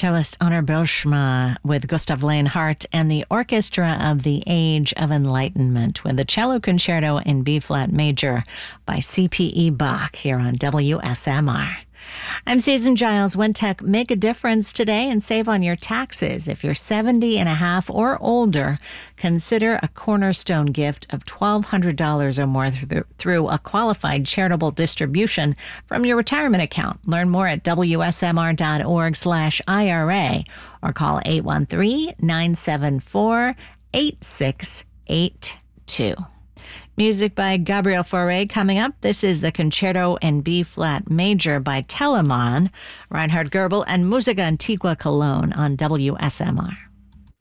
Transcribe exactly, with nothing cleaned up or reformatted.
Cellist Honor Bylsma with Gustav Leonhardt and the Orchestra of the Age of Enlightenment with the Cello Concerto in B-flat major by C P E Bach here on W S M R. I'm Susan Giles. Wintec, make a difference today and save on your taxes. If you're seventy and a half or older, consider a cornerstone gift of twelve hundred dollars or more through, through a qualified charitable distribution from your retirement account. Learn more at W S M R dot org slash I R A or call eight one three, nine seven four, eight six eight two. Music by Gabriel Fauré coming up. This is the Concerto in B-flat major by Telemann, Reinhard Goebel, and Musica Antigua Cologne on W S M R.